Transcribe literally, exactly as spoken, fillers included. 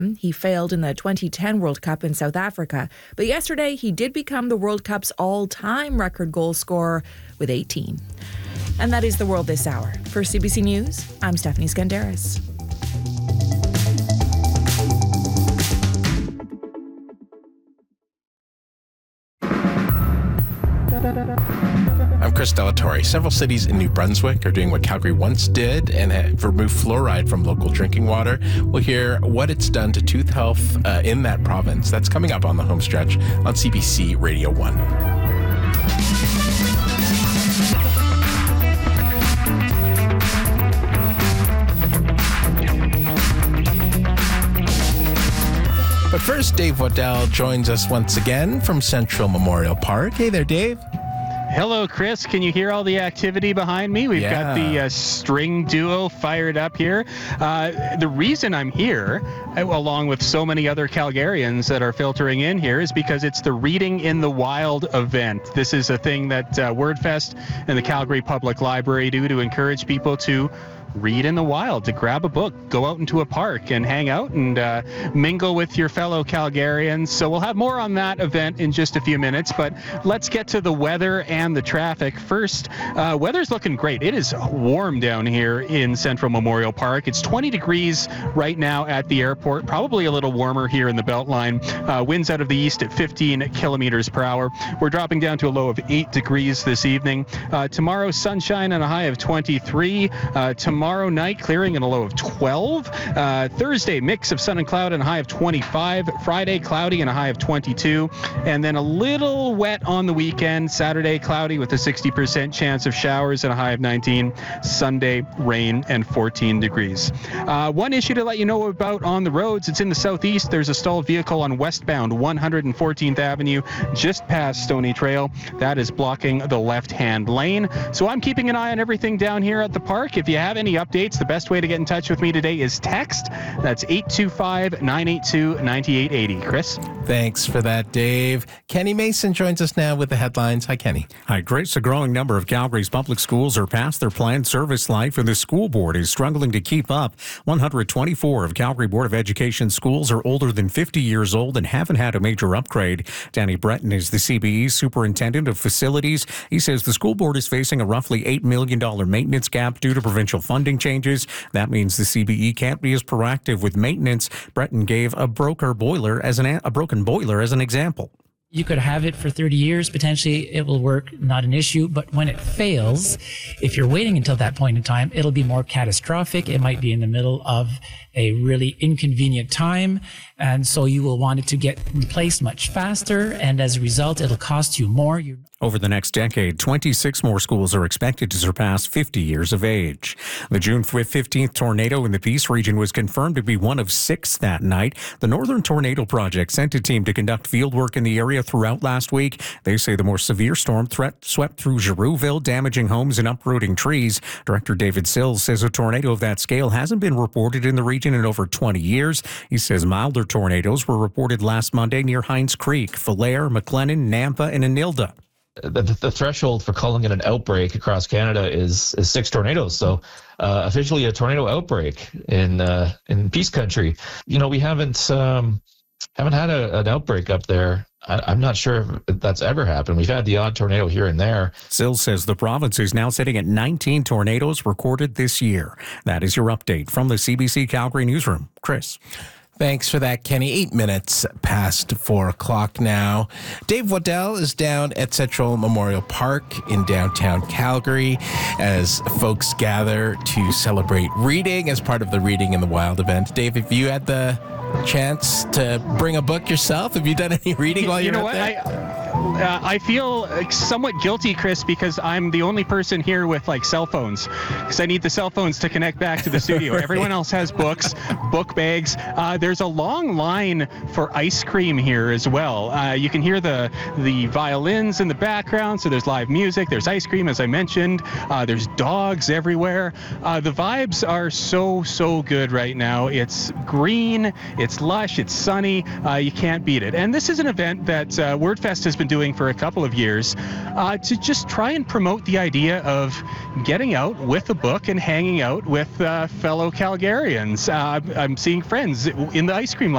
He failed in the twenty ten World Cup in South Africa, but yesterday he did become the World Cup's all-time record goal scorer with eighteen. And that is the world this hour. For C B C News, I'm Stephanie Skandaris. I'm Chris Delatorre. Several cities in New Brunswick are doing what Calgary once did and have removed fluoride from local drinking water. We'll hear what it's done to tooth health uh, in that province. That's coming up on the home stretch on C B C Radio one. But first, Dave Waddell joins us once again from Central Memorial Park. Hey there, Dave. Hello, Chris. Can you hear all the activity behind me? We've yeah. got the uh, string duo fired up here. Uh, the reason I'm here, along with so many other Calgarians that are filtering in here, is because it's the Reading in the Wild event. This is a thing that uh, WordFest and the Calgary Public Library do to encourage people to read in the wild, to grab a book, go out into a park and hang out and uh, mingle with your fellow Calgarians. So we'll have more on that event in just a few minutes, but let's get to the weather and the traffic. First, uh, weather's looking great. It is warm down here in Central Memorial Park. It's twenty degrees right now at the airport, probably a little warmer here in the Beltline. Uh, winds out of the east at fifteen kilometers per hour. We're dropping down to a low of eight degrees this evening. Uh, tomorrow, sunshine and a high of twenty-three. Uh, tomorrow Tomorrow night, clearing and a low of twelve. Uh, Thursday, mix of sun and cloud and a high of twenty-five. Friday, cloudy and a high of twenty-two. And then a little wet on the weekend. Saturday, cloudy with a sixty percent chance of showers and a high of nineteen. Sunday, rain and fourteen degrees. Uh, one issue to let you know about on the roads, it's in the southeast. There's a stalled vehicle on westbound one hundred fourteenth Avenue, just past Stony Trail. That is blocking the left-hand lane. So I'm keeping an eye on everything down here at the park. If you have any updates, the best way to get in touch with me today is text. That's eight two five, nine eight two, nine eight eight zero. Chris? Thanks for that, Dave. Kenny Mason joins us now with the headlines. Hi, Kenny. Hi, Chris. A growing number of Calgary's public schools are past their planned service life, and the school board is struggling to keep up. one hundred twenty-four of Calgary Board of Education schools are older than fifty years old and haven't had a major upgrade. Danny Breton is the C B E's superintendent of facilities. He says the school board is facing a roughly eight million dollars maintenance gap due to provincial funding changes. That means the C B E can't be as proactive with maintenance. Breton gave a broken boiler as an a broken boiler as an example. You could have it for thirty years, potentially it will work, not an issue, but when it fails, if you're waiting until that point in time, it'll be more catastrophic. It might be in the middle of a really inconvenient time, and so you will want it to get replaced much faster, and as a result, it'll cost you more. You Over the next decade, twenty-six more schools are expected to surpass fifty years of age. The June fifteenth tornado in the Peace region was confirmed to be one of six that night. The Northern Tornado Project sent a team to conduct field work in the area throughout last week. They say the more severe storm threat swept through Girouville, damaging homes and uprooting trees. Director David Sills says a tornado of that scale hasn't been reported in the region in over twenty years. He says milder tornadoes were reported last Monday near Hines Creek, Falher, McLennan, Nampa, and Anilda. The, the threshold for calling it an outbreak across Canada is, is six tornadoes. So uh, officially a tornado outbreak in uh, in Peace Country. You know, we haven't um, haven't had a, an outbreak up there. I, I'm not sure if that's ever happened. We've had the odd tornado here and there. Sills says the province is now sitting at nineteen tornadoes recorded this year. That is your update from the C B C Calgary newsroom. Chris. Thanks for that, Kenny. Eight minutes past four o'clock now. Dave Waddell is down at Central Memorial Park in downtown Calgary as folks gather to celebrate reading as part of the Reading in the Wild event. Dave, have you had the chance to bring a book yourself? Have you done any reading while you you're know out what? there? I, uh, I feel somewhat guilty, Chris, because I'm the only person here with like cell phones, because I need the cell phones to connect back to the studio. Right. Everyone else has books, book bags. Uh, there's a long line for ice cream here as well. Uh, you can hear the the violins in the background, so there's live music. There's ice cream, as I mentioned. Uh, there's dogs everywhere. Uh, the vibes are so, so good right now. It's green, it's lush, it's sunny. Uh, you can't beat it. And this is an event that uh, WordFest has been doing for a couple of years uh, to just try and promote the idea of getting out with a book and hanging out with uh, fellow Calgarians. Uh, I'm seeing friends in the ice cream line